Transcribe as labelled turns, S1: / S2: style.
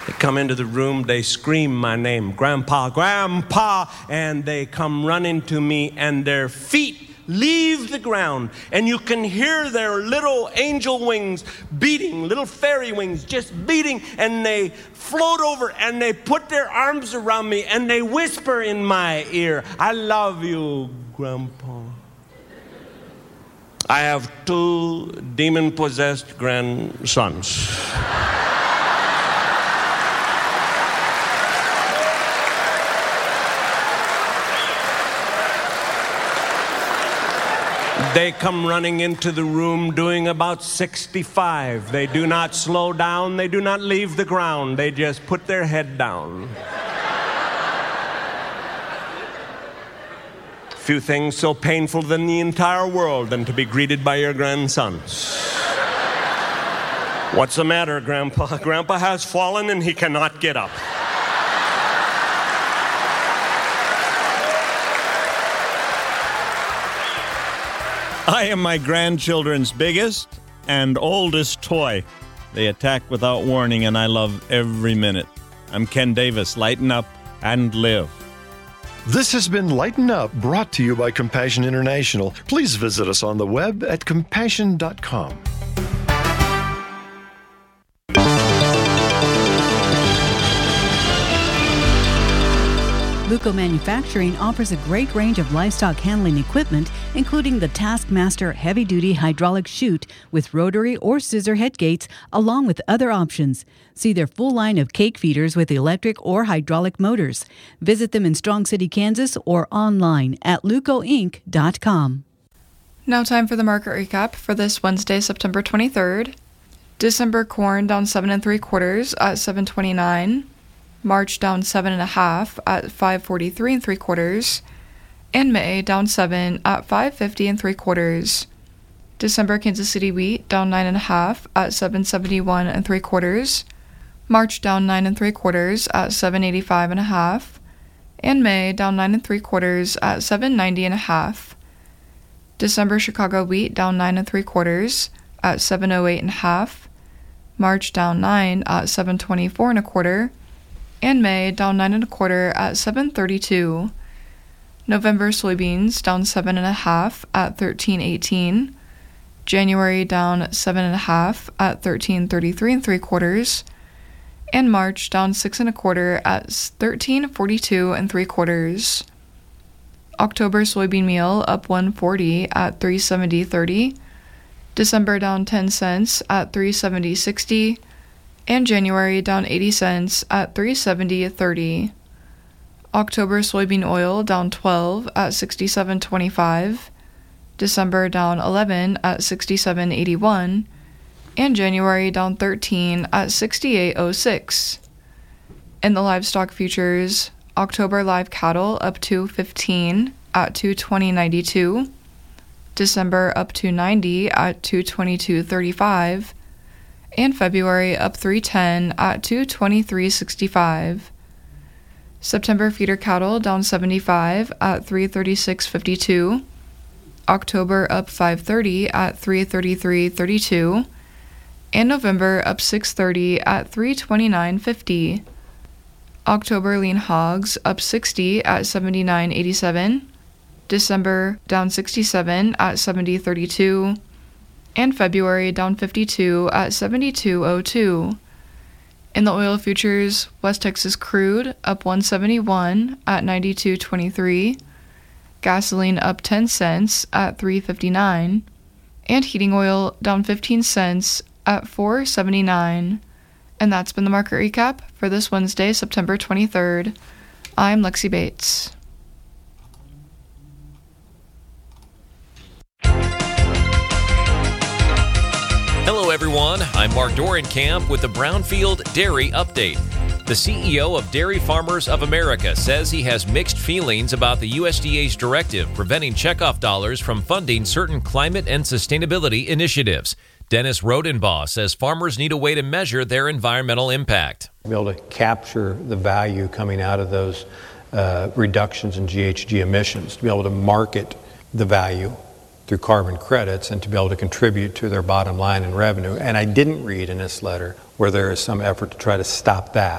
S1: They come into the room, they scream my name, Grandpa, Grandpa, and they come running to me, and their feet leave the ground, and you can hear their little angel wings beating, little fairy wings just beating, and they float over, and they put their arms around me, and they whisper in my ear, I love you, Grandpa. I have 2 demon-possessed grandsons. They come running into the room doing about 65. They do not slow down. They do not leave the ground. They just put their head down. Few things so painful than the entire world than to be greeted by your grandsons. What's the matter, Grandpa? Grandpa has fallen and he cannot get up.
S2: I am my grandchildren's biggest and oldest toy. They attack without warning, and I love every minute. I'm Ken Davis. Lighten up and live.
S3: This has been Lighten Up, brought to you by Compassion International. Please visit us on the web at compassion.com.
S4: Luco Manufacturing offers a great range of livestock handling equipment, including the Taskmaster heavy-duty hydraulic chute with rotary or scissor head gates, along with other options. See their full line of cake feeders with electric or hydraulic motors. Visit them in Strong City, Kansas, or online at lucoinc.com.
S5: Now time for the market recap for this Wednesday, September 23rd. December corn down 7 3/4 at $7.29. March down 7 1/2 at $5.43 3/4, and May down 7 at $5.50 3/4. December Kansas City wheat down 9 1/2 at $7.71 3/4. March down 9 3/4 at $7.85 1/2, and May down 9 3/4 at $7.90 1/2. December Chicago wheat down 9 3/4 at $7.08 1/2. March down 9 at $7.24 1/4. And May down 9 1/4 at $7.32. November soybeans down 7 1/2 at $13.18. January down 7 1/2 at $13.33 3/4. And March down 6 1/4 at $13.42 3/4. October soybean meal up $1.40 at $3.70.30. December down 10 cents at $3.70.60. And January down 80 cents at $3.70.30. October soybean oil down 12 at $67.25. December down 11 at $67.81. And January down 13 at $68.06. In the livestock futures, October live cattle up $2.15 at $220.92. December up $2.90 at $222.35. And February up $3.10 at $223.65. September feeder cattle down 75 at $336.52. October up $5.30 at $333.32. And November up $6.30 at $329.50. October lean hogs up 60 at $79.87. December down 67 at $70.32. And February down 52 at $72.02. In the oil futures, West Texas crude up $171 at $92.23. Gasoline up 10 cents at $3.59. And heating oil down 15 cents at $4.79. And that's been the market recap for this Wednesday, September 23rd. I'm Lexi Bates.
S6: Hello everyone, I'm Mark Dorenkamp with the Brownfield Dairy Update. The CEO of Dairy Farmers of America says he has mixed feelings about the USDA's directive preventing checkoff dollars from funding certain climate and sustainability initiatives. Dennis Rodenbaugh says farmers need a way to measure their environmental impact.
S7: Be able to capture the value coming out of those reductions in GHG emissions, to be able to market the value through carbon credits and to be able to contribute to their bottom line in revenue. And I didn't read in this letter where there is some effort to try to stop that.